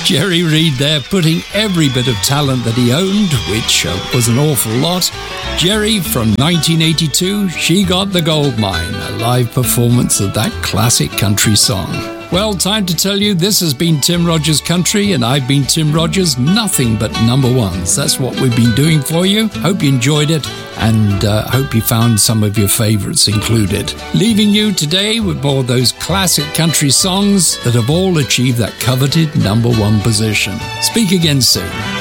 Jerry Reed there, putting every bit of talent that he owned, which was an awful lot. Jerry from 1982, She Got the Gold Mine, a live performance of that classic country song. Well, time to tell you, this has been Tim Rogers Country, and I've been Tim Rogers, nothing but number ones. That's what we've been doing for you. Hope you enjoyed it, and hope you found some of your favorites included. Leaving you today with more of those classic country songs that have all achieved that coveted number one position. Speak again soon.